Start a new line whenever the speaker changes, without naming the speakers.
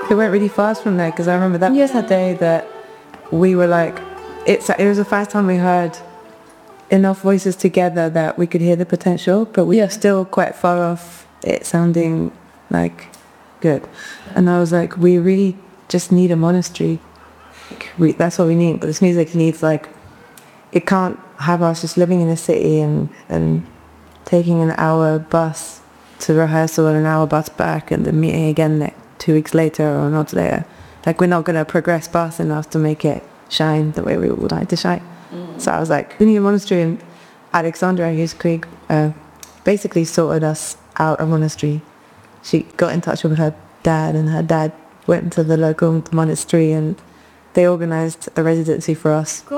it went really fast from there, because I remember that was that day that we were like, it was the first time we heard enough voices together that we could hear the potential, but we are still quite far off it sounding like good. And I was like, we really just need a monastery. That's what we need. But this music needs, like, it can't have us just living in a city and taking an hour bus to rehearsal and an hour bus back and then meeting again 2 weeks later or a month later. Like, we're not going to progress fast enough to make it shine the way we would like to shine. So I was like, we need a monastery, and Alexandra Hughes Krieg basically sorted us out a monastery. She got in touch with her dad, and her dad went to the local monastery and they organised a residency for us.